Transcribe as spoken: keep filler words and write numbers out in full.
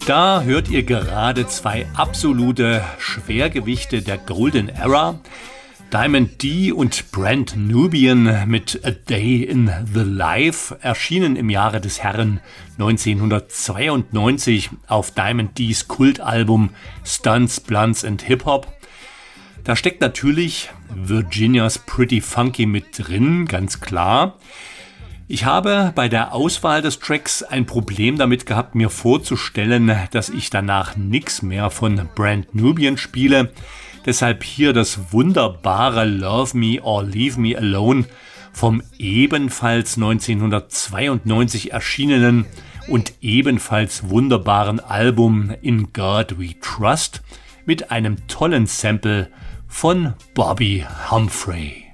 Da hört ihr gerade zwei absolute Schwergewichte der Golden Era. Diamond D und Brand Nubian mit A Day in the Life erschienen im Jahre des Herren neunzehnhundertzweiundneunzig auf Diamond D's Kultalbum Stunts, Blunts and Hip-Hop. Da steckt natürlich Virginia's Pretty Funky mit drin, ganz klar. Ich habe bei der Auswahl des Tracks ein Problem damit gehabt, mir vorzustellen, dass ich danach nichts mehr von Brand Nubian spiele. Deshalb hier das wunderbare Love Me or Leave Me Alone vom ebenfalls neunzehnhundertzweiundneunzig erschienenen und ebenfalls wunderbaren Album In God We Trust mit einem tollen Sample von Bobby Humphrey.